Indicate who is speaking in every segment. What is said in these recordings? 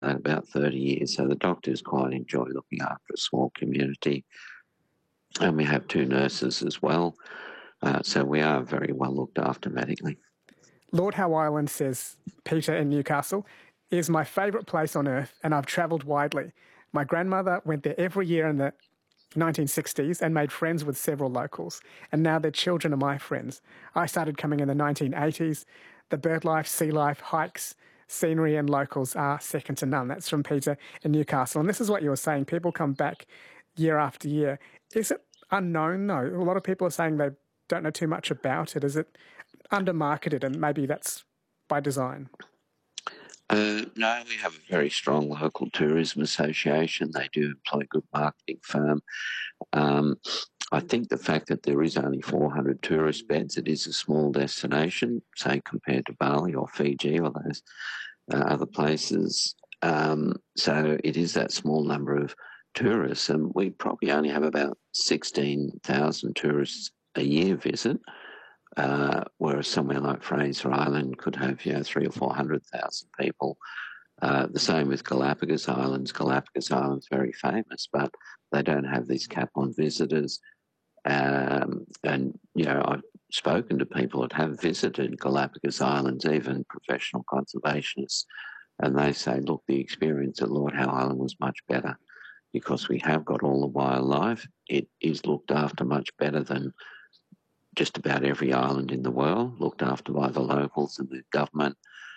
Speaker 1: about 30 years. So the doctors quite enjoy looking after a small community. And we have 2 nurses as well. So we are very well looked after medically.
Speaker 2: Lord Howe Island, says Peter in Newcastle, is my favourite place on earth, and I've travelled widely. My grandmother went there every year in the 1960s and made friends with several locals, and now their children are my friends. I started coming in the 1980s. The bird life, sea life, hikes, scenery and locals are second to none. That's from Peter in Newcastle. And this is what you were saying. People come back year after year. Is it unknown, though? A lot of people are saying they don't know too much about it. Is it under-marketed, and maybe that's by design?
Speaker 1: No, we have a very strong local tourism association. They do employ a good marketing firm. I think the fact that there is only 400 tourist beds, it is a small destination, say compared to Bali or Fiji or those other places. So it is that small number of tourists, and we probably only have about 16,000 tourists a year visit. Whereas somewhere like Fraser Island could have 300,000 or 400,000 people. The same with Galapagos Islands. Galapagos Island's very famous, but they don't have this cap on visitors. And I've spoken to people that have visited Galapagos Islands, even professional conservationists, and they say, look, the experience at Lord Howe Island was much better because we have got all the wildlife. It is looked after much better than just about every island in the world, looked after by the locals and the government.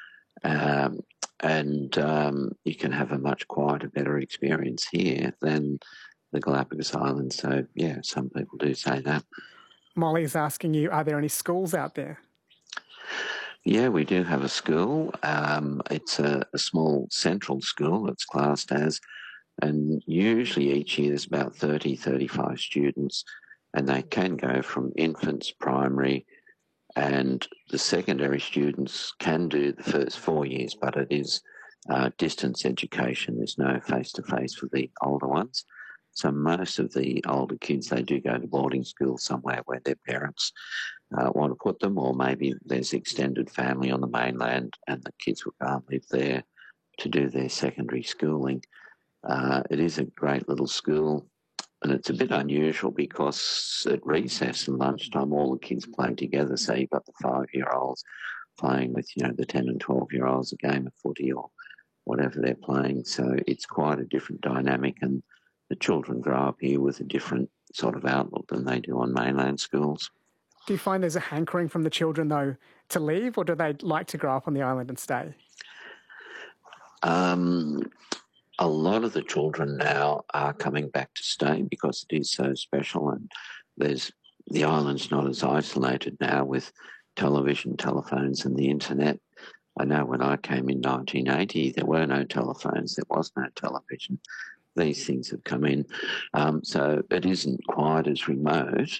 Speaker 1: You can have a much quieter, better experience here than the Galapagos Islands. So, yeah, some people do say that.
Speaker 2: Molly's asking you, are there any schools out there?
Speaker 1: Yeah, we do have a school. It's a small central school, it's classed as, and usually each year there's about 30, 35 students, and they can go from infants, primary, and the secondary students can do the first 4 years, but it is distance education. There's no face-to-face for the older ones. So most of the older kids, they do go to boarding school somewhere where their parents want to put them, or maybe there's extended family on the mainland and the kids will go and live there to do their secondary schooling. It is a great little school. And it's a bit unusual because at recess and lunchtime, all the kids play together. So you've got the 5-year-olds playing with, the 10 and 12-year-olds, a game of footy or whatever they're playing. So it's quite a different dynamic, and the children grow up here with a different sort of outlook than they do on mainland schools.
Speaker 2: Do you find there's a hankering from the children, though, to leave, or do they like to grow up on the island and stay?
Speaker 1: A lot of the children now are coming back to stay because it is so special, and the island's not as isolated now with television, telephones and the internet. I know when I came in 1980, there were no telephones, there was no television. These things have come in. So it isn't quite as remote,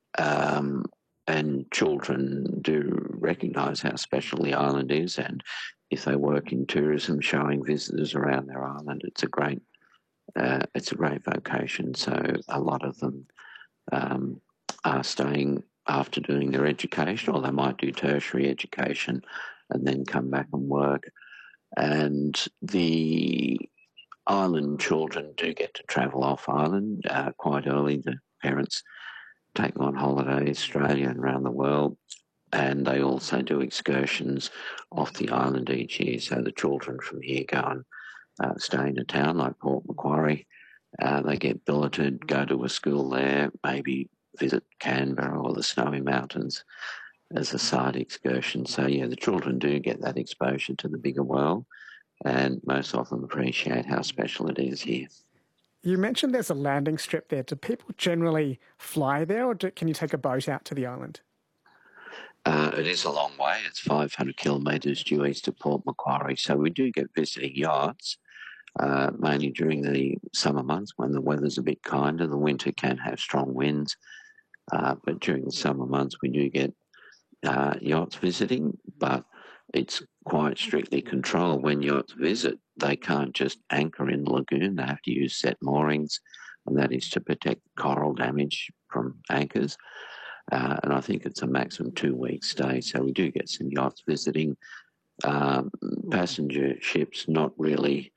Speaker 1: and children do recognise how special the island is, and if they work in tourism, showing visitors around their island, it's a great vocation. So a lot of them are staying after doing their education, or they might do tertiary education and then come back and work. And the island children do get to travel off island quite early. The parents take them on holiday, Australia and around the world. And they also do excursions off the island each year. So the children from here go and stay in a town like Port Macquarie. They get billeted, go to a school there, maybe visit Canberra or the Snowy Mountains as a side excursion. So, yeah, the children do get that exposure to the bigger world, and most of them appreciate how special it is here.
Speaker 2: You mentioned there's a landing strip there. Do people generally fly there, or can you take a boat out to the island?
Speaker 1: It is a long way. It's 500 kilometres due east of Port Macquarie. So we do get visiting yachts, mainly during the summer months when the weather's a bit kinder. The winter can have strong winds, but during the summer months we do get yachts visiting, but it's quite strictly controlled. When yachts visit, they can't just anchor in the lagoon. They have to use set moorings, and that is to protect coral damage from anchors. And I think it's a maximum 2-week stay. So we do get some yachts visiting. Passenger ships, not really